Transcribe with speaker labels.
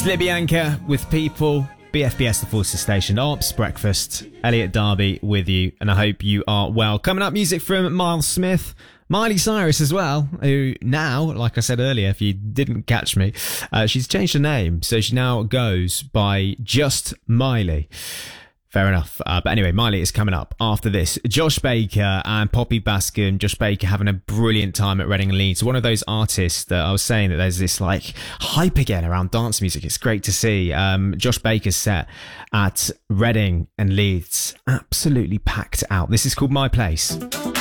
Speaker 1: Slibianka with People, BFBS, the Forces Station, Ops, Breakfast, Elliot Darby with you, and I hope you are well. Coming up, music from Miles Smith, Miley Cyrus as well, who now, like I said earlier, if you didn't catch me, she's changed her name, so she now goes by just Miley. Fair enough. But anyway, Miley is coming up after this. Josh Baker and Poppy Bascom. Josh Baker having a brilliant time at Reading and Leeds. One of those artists that I was saying that there's this like hype again around dance music. It's great to see. Josh Baker's set at Reading and Leeds absolutely packed out. This is called My Place.